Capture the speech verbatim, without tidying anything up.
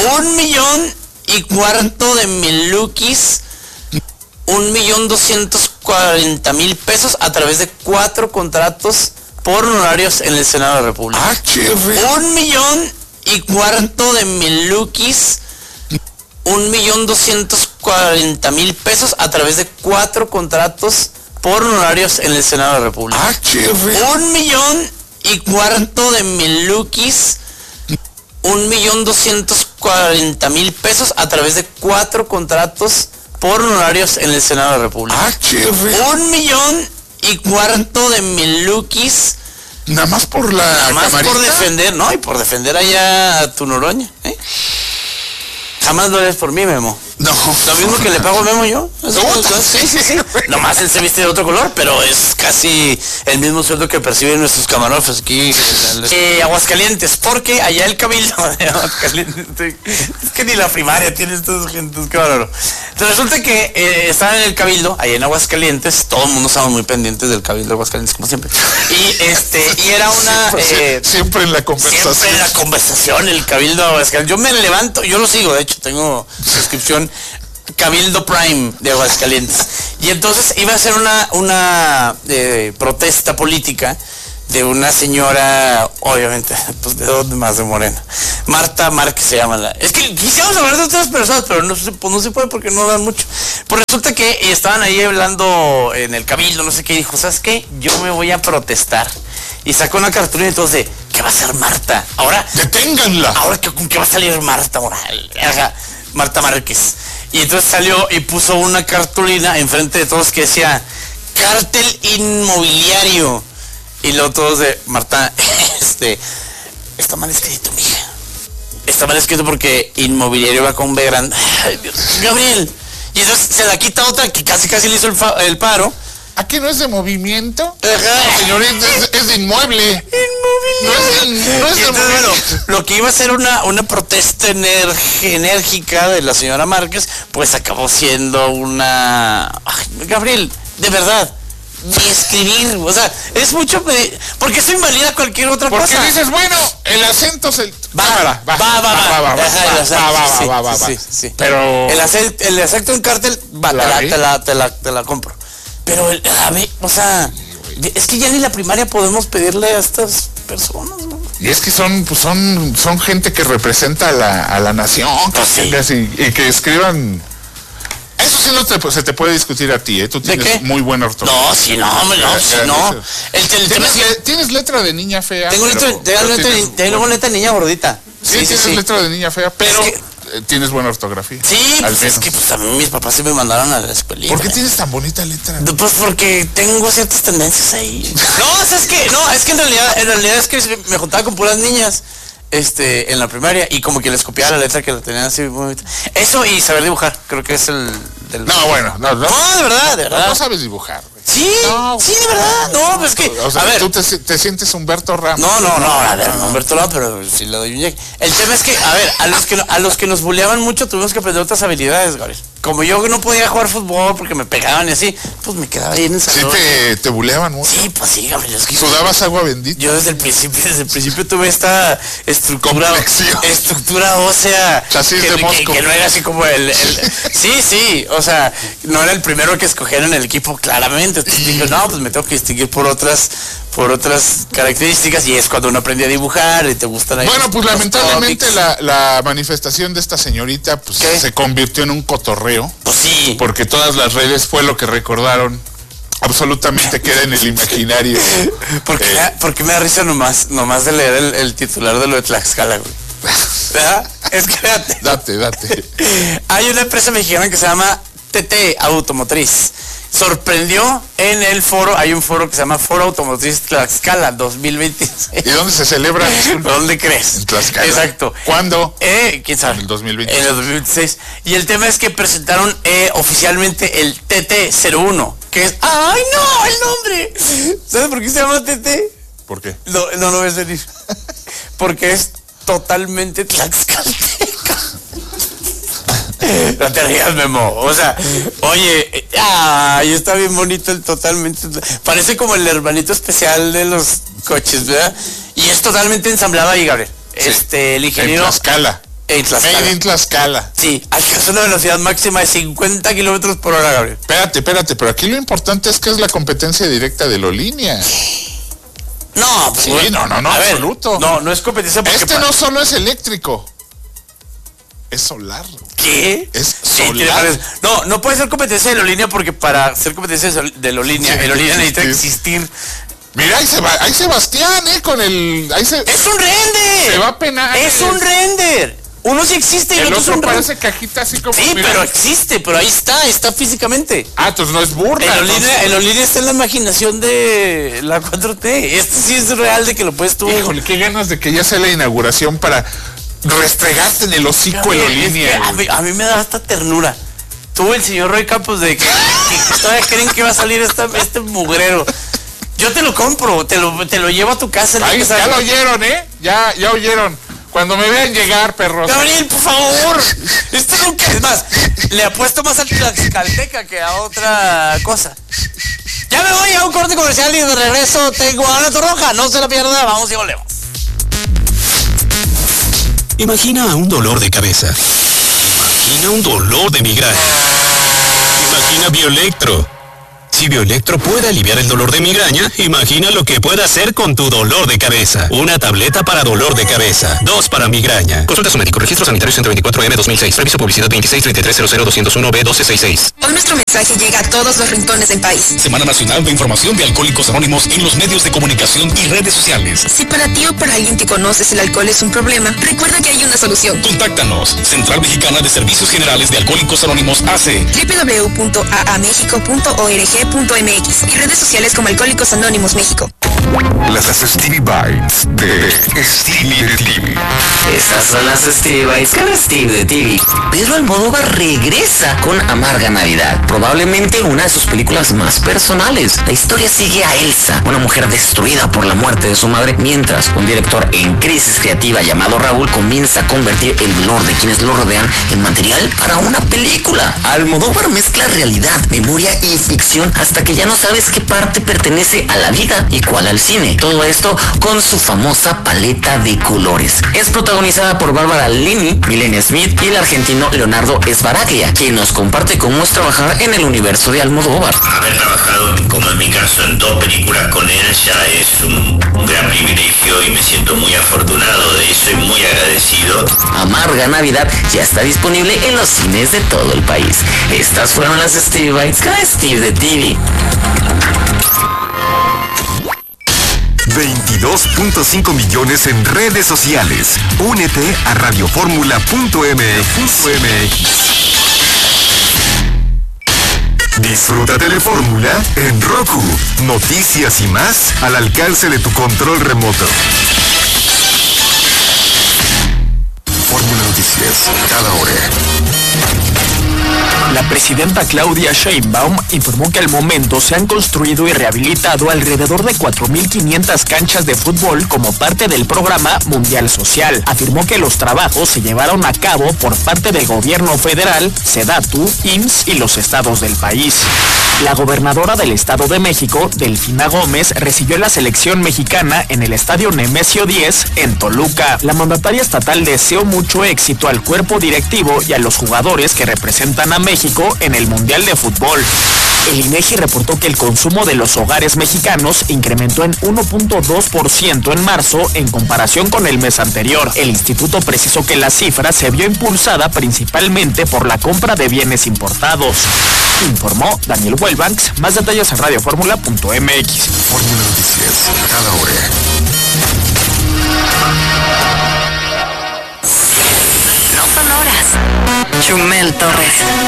Un millón y cuarto de milukis, un millón doscientos cuarenta mil pesos a través de cuatro contratos por honorarios en el Senado de la República. Ah, chévere. Un millón y cuarto de milukis, un millón doscientos cuarenta mil pesos a través de cuatro contratos por honorarios en el Senado de la República. Ah, chévere. Un millón y cuarto de milukis, un millón doscientos cuarenta mil pesos a través de cuatro contratos por honorarios en el Senado de la República. Ah, chévere. Un millón y cuarto de milukis. Nada más por la Nada más camarita. por defender, ¿no? Y por defender allá a tu Noroña, ¿eh? Jamás lo eres por mí, Memo. No. Lo mismo que le pago a Memo yo. Eso, No, eso, sí, sí, sí. Nomás él se viste de otro color, pero es casi el mismo sueldo que perciben nuestros camarógrafos aquí. Eh, Aguascalientes, porque allá el cabildo de Aguascalientes, es que ni la primaria tiene estos gentes, qué bárbaro. Entonces resulta que eh, estaban en el cabildo, allá en Aguascalientes, todo el mundo estaba muy pendientes del cabildo de Aguascalientes, como siempre. Y este, y era una... Siempre, Eh, siempre en la conversación. Siempre en la conversación, el Cabildo de Aguascalientes. Yo me levanto, yo lo sigo, de hecho, tengo suscripción Cabildo Prime de Aguascalientes. Y entonces iba a ser una, una eh, protesta política de una señora, obviamente, pues de dónde más, de Morena. Marta Márquez se llama la... Es que quisiéramos hablar de otras personas, pero no se, pues no se puede porque no dan mucho. Pues resulta que estaban ahí hablando en el Cabildo, no sé qué, y dijo, ¿sabes qué? Yo me voy a protestar. Y sacó una cartulina entonces de, ¿qué va a hacer Marta? Ahora, ¡deténganla! ahora ¿con qué va a salir Marta ahora? Marta Márquez. Y entonces salió y puso una cartulina enfrente de todos que decía, cártel inmobiliario. Y luego todos de, Marta, este, está mal escrito, mija. Está mal escrito porque inmobiliario va con B grande. Ay, Dios, Gabriel. Y entonces se la quita otra que casi casi le hizo el, fa, el paro. ¿Aquí no es de movimiento? Ajá. No, señorita, es, es de inmueble. No es de, no es de entonces, bueno, lo que iba a ser una, una protesta ener, enérgica de la señora Márquez, pues acabó siendo una... Ay, Gabriel, de verdad, ni escribir, o sea, es mucho... Porque eso invalida cualquier otra Porque cosa. dices, bueno, el acento se... Va, Cámara, va, va, va, va, va, va, Ajá, el acento, va, va, sí, va, va, va. sí, sí. Pero... El acento, el acento en cártel, va, te La la, vi. te la, te la, te la compro. Pero, el, a ver, o sea, es que ya ni la primaria podemos pedirle a estas personas, ¿no? Y es que son, pues son, son gente que representa a la, a la nación, Pues sí. y, y que escriban. Eso sí no te, pues, se te puede discutir a ti, ¿eh? Tú ¿De tienes qué? muy buena ortografía. No, sí, no, hombre, no, sí, no. El, el, el tema ¿Tienes, es que le- tienes letra de niña fea. tengo pero- letra, tengo pero letra, tienes- tengo letra de niña gordita. Sí, tienes letra de niña fea, pero Es que- eh, tienes buena ortografía. Sí, al pues es menos. que pues, a mí mis papás sí me mandaron a la escuelita. ¿Por qué tienes tan bonita letra? Pues porque tengo ciertas tendencias ahí. No, o sea, es que, no, es que en realidad, en realidad es que me juntaba con puras niñas, este, en la primaria, y como que les copiaba la letra que la tenían así muy... Eso y saber dibujar, creo que es el... Del... No, bueno, no, no. No, de verdad, de No, verdad. no sabes dibujar. güey. Sí, No, sí, de verdad. No, pues es que, O sea, a ver. tú te, te sientes Humberto Ramos. No, no, no, a ver, no, Humberto no, pero sí le doy un llegue. El tema es que, a ver, a los que, a los que nos buleaban mucho tuvimos que aprender otras habilidades, Gabriel. Como yo que no podía jugar fútbol porque me pegaban y así, pues me quedaba ahí en el Sí salón. te, te buleaban mucho. Sí, pues sí, Gabriel, es que Sudabas agua bendita. yo desde el principio, desde el principio tuve esta estructura, Complexión. estructura ósea Chasis que, de que- Mosco. que no era así como el, el- sí, sí, o sea, no era el primero que escogieron en el equipo, claramente. Entonces dije, no, pues me tengo que distinguir por otras, por otras características, y es cuando uno aprende a dibujar y te gustan ahí Bueno, los- pues los lamentablemente cómics. la, la manifestación de esta señorita pues ¿Qué? se convirtió en un cotorreo, Pues sí. porque todas las redes fue lo que recordaron. Absolutamente queda en el imaginario. Porque, Eh, porque me da risa nomás, nomás de leer el, el titular de lo de Tlaxcala, güey. ¿Verdad? Es que fíjate. Date, date. Hay una empresa mexicana que se llama T T Automotriz. Sorprendió en el foro, hay un foro que se llama Foro Automotriz Tlaxcala dos mil veintiséis. ¿Y dónde se celebra? ¿Dónde crees? En Tlaxcala. Exacto. ¿Cuándo? Eh, ¿quién sabe? En el dos mil veintiséis. En el dos mil veintiséis. Y el tema es que presentaron eh, oficialmente el T T cero uno, que es... ¡Ay, no! ¡El nombre! ¿Sabes por qué se llama T T? ¿Por qué? No, no lo voy a decir. Porque es totalmente tlaxcalteca. No te rías, Memo. O sea, oye, ay, está bien bonito el totalmente. Parece como el hermanito especial de los coches, ¿verdad? Y es totalmente ensamblado ahí, Gabriel. Sí. Este, el En ingeniero. Tlaxcala. En Tlaxcala. Made in Tlaxcala. Sí, alcanzó una velocidad máxima de cincuenta kilómetros por hora, Gabriel. Espérate, espérate, pero aquí lo importante es que es la competencia directa de Lolínea. No, pues, sí, no, no, no, a ver, absoluto. No, no es competencia porque... Este no solo es eléctrico, es solar. ¿Qué? Es Sí, solar. no, no puede ser competencia de Lolínea porque para ser competencia de Lolínea, Sí, el Lolínea necesita existir. existir. Mira, ahí, se va, ahí Sebastián, eh, con el... Ahí se, ¡Es un render! se va a penar. ¡Es un render! Uno sí existe y el el otro es otro un parece render. cajita así como... Sí, mira. pero existe, pero ahí está, está físicamente. Ah, entonces no es burla. El ¿no? Lolínea, el Lolínea está en la imaginación de la cuatro T. Este sí es real de que lo puedes tú... Híjole, qué ganas de que ya sea la inauguración para restregarte en el hocico el Es que Lolínea. a, mí, a mí me da hasta ternura. Tú, el señor Roy Campos, de que, que, que todavía creen que va a salir esta, este mugrero. Yo te lo compro, te lo, te lo llevo a tu casa. Ahí, ya lo oyeron, ¿eh? Ya, ya oyeron. Cuando me vean llegar, perros. Gabriel, por favor. Esto nunca es más. Le apuesto más al Tlaxcalteca que a otra cosa. Ya me voy a un corte comercial y de regreso tengo a Ana Torroja. No se la pierda, vamos y volvemos. Imagina un dolor de cabeza. Imagina un dolor de migraña. Imagina Bioelectro. Si Bioelectro puede aliviar el dolor de migraña, imagina lo que puede hacer con tu dolor de cabeza. Una tableta para dolor de cabeza, dos para migraña. Consulta su médico, registro sanitario ciento veinticuatro M dos mil seis, reviso publicidad veintiséis treinta y tres cero cero dos cero uno B doce sesenta y seis. Hoy nuestro mensaje llega a todos los rincones del país. Semana Nacional de Información de Alcohólicos Anónimos en los medios de comunicación y redes sociales. Si para ti o para alguien que conoces el alcohol es un problema, recuerda que hay una solución. Contáctanos. Central Mexicana de Servicios Generales de Alcohólicos Anónimos A C. doble u doble u doble u punto a a mexico punto org punto m x y redes sociales como Alcohólicos Anónimos México. Las Stevie Bites de Stevie de T V. Estas son las Stevie Bites con Steve de T V. Pedro Almodóvar regresa con Amarga Navidad, probablemente una de sus películas más personales. La historia sigue a Elsa, una mujer destruida por la muerte de su madre, mientras un director en crisis creativa llamado Raúl comienza a convertir el dolor de quienes lo rodean en material para una película. Almodóvar mezcla realidad, memoria y ficción hasta que ya no sabes qué parte pertenece a la vida y cuál al cine. Todo esto con su famosa paleta de colores. Es protagonizada por Bárbara Linney, Milena Smith y el argentino Leonardo Sbaraglia, quien nos comparte cómo es trabajar en el universo de Almodóvar. Haber trabajado, como en mi caso, en dos películas con él ya es un, un gran privilegio y me siento muy afortunado de eso y muy agradecido. Amarga Navidad ya está disponible en los cines de todo el país. Estas fueron las Stevie Bites con Steve de T V. veintidós punto cinco millones en redes sociales. Únete a radioformula punto m x. Disfruta Telefórmula en Roku. Noticias y más al alcance de tu control remoto. Fórmula Noticias, cada hora. La presidenta Claudia Sheinbaum informó que al momento se han construido y rehabilitado alrededor de cuatro mil quinientas canchas de fútbol como parte del programa Mundial Social. Afirmó que los trabajos se llevaron a cabo por parte del gobierno federal, SEDATU, I M S S y los estados del país. La gobernadora del Estado de México, Delfina Gómez, recibió la selección mexicana en el Estadio Nemesio diez en Toluca. La mandataria estatal deseó mucho éxito al cuerpo directivo y a los jugadores que representan a México en el Mundial de Fútbol. El INEGI reportó que el consumo de los hogares mexicanos incrementó en uno punto dos por ciento en marzo en comparación con el mes anterior. El instituto precisó que la cifra se vio impulsada principalmente por la compra de bienes importados. Informó Daniel Welbanks. Más detalles en radioformula punto m x. Fórmula Noticias, cada hora. No son horas. Chumel Torres.